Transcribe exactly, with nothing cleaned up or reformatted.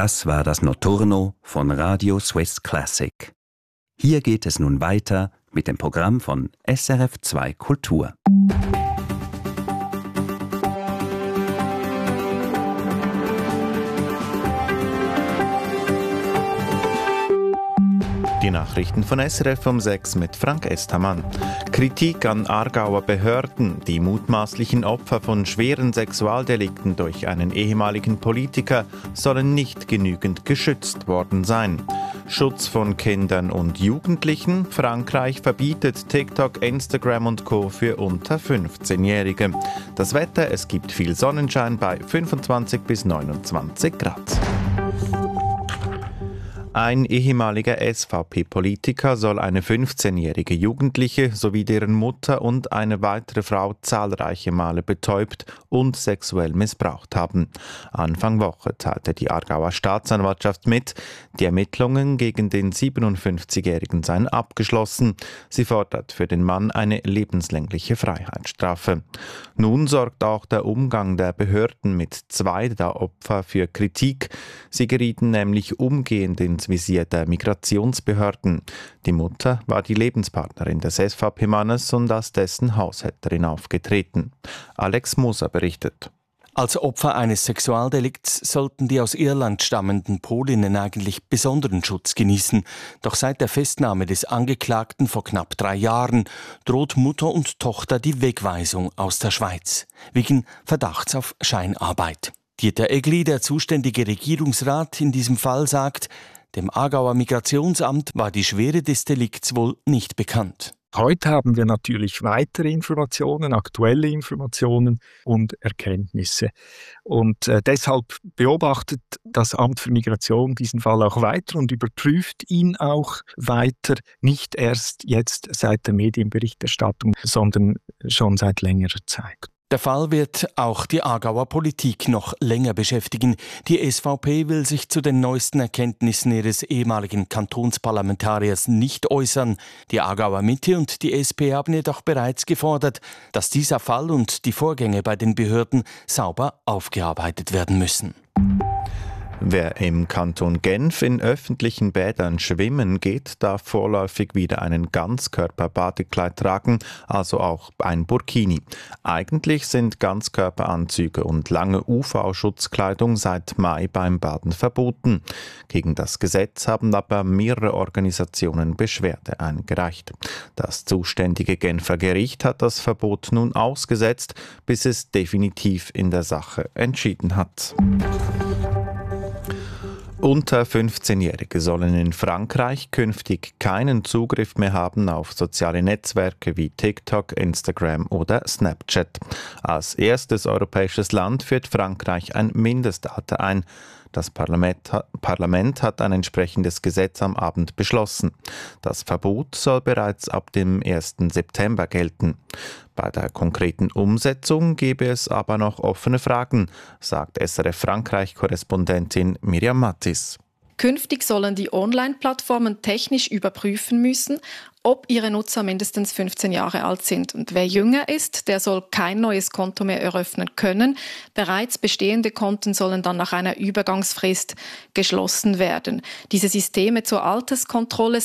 Das war das Notturno von Radio Swiss Classic. Hier geht es nun weiter mit dem Programm von S R F zwei Kultur. Die Nachrichten von S R F um sechs mit Frank Estermann. Kritik an Aargauer Behörden. Die mutmaßlichen Opfer von schweren Sexualdelikten durch einen ehemaligen Politiker sollen nicht genügend geschützt worden sein. Schutz von Kindern und Jugendlichen. Frankreich verbietet TikTok, Instagram und Co. für unter fünfzehnjährige. Das Wetter, es gibt viel Sonnenschein bei fünfundzwanzig bis neunundzwanzig Grad. Ein ehemaliger S V P-Politiker soll eine fünfzehnjährige Jugendliche sowie deren Mutter und eine weitere Frau zahlreiche Male betäubt und sexuell missbraucht haben. Anfang Woche teilte die Aargauer Staatsanwaltschaft mit, die Ermittlungen gegen den siebenundfünfzigjährigen seien abgeschlossen. Sie fordert für den Mann eine lebenslängliche Freiheitsstrafe. Nun sorgt auch der Umgang der Behörden mit zwei der Opfer für Kritik. Sie gerieten nämlich umgehend ins Visier der Migrationsbehörden. Die Mutter war die Lebenspartnerin des S V P-Mannes und als dessen Haushälterin aufgetreten. Alex Moser berichtet. Als Opfer eines Sexualdelikts sollten die aus Irland stammenden Polinnen eigentlich besonderen Schutz genießen. Doch seit der Festnahme des Angeklagten vor knapp drei Jahren droht Mutter und Tochter die Wegweisung aus der Schweiz wegen Verdachts auf Scheinarbeit. Dieter Egli, der zuständige Regierungsrat in diesem Fall, sagt, dem Aargauer Migrationsamt war die Schwere des Delikts wohl nicht bekannt. Heute haben wir natürlich weitere Informationen, aktuelle Informationen und Erkenntnisse. Und äh, deshalb beobachtet das Amt für Migration diesen Fall auch weiter und überprüft ihn auch weiter, nicht erst jetzt seit der Medienberichterstattung, sondern schon seit längerer Zeit. Der Fall wird auch die Aargauer Politik noch länger beschäftigen. Die S V P will sich zu den neuesten Erkenntnissen ihres ehemaligen Kantonsparlamentariers nicht äußern. Die Aargauer Mitte und die S P haben jedoch bereits gefordert, dass dieser Fall und die Vorgänge bei den Behörden sauber aufgearbeitet werden müssen. Wer im Kanton Genf in öffentlichen Bädern schwimmen geht, darf vorläufig wieder einen Ganzkörper-Badekleid tragen, also auch ein Burkini. Eigentlich sind Ganzkörperanzüge und lange U V-Schutzkleidung seit Mai beim Baden verboten. Gegen das Gesetz haben aber mehrere Organisationen Beschwerde eingereicht. Das zuständige Genfer Gericht hat das Verbot nun ausgesetzt, bis es definitiv in der Sache entschieden hat. Unter fünfzehnjährige sollen in Frankreich künftig keinen Zugriff mehr haben auf soziale Netzwerke wie TikTok, Instagram oder Snapchat. Als erstes europäisches Land führt Frankreich ein Mindestalter ein. Das Parlament, Parlament hat ein entsprechendes Gesetz am Abend beschlossen. Das Verbot soll bereits ab dem ersten September gelten. Bei der konkreten Umsetzung gebe es aber noch offene Fragen, sagt S R F-Frankreich-Korrespondentin Miriam Mattis. Künftig sollen die Online-Plattformen technisch überprüfen müssen, ob ihre Nutzer mindestens fünfzehn Jahre alt sind. Und wer jünger ist, der soll kein neues Konto mehr eröffnen können. Bereits bestehende Konten sollen dann nach einer Übergangsfrist geschlossen werden. Diese Systeme zur Alterskontrolle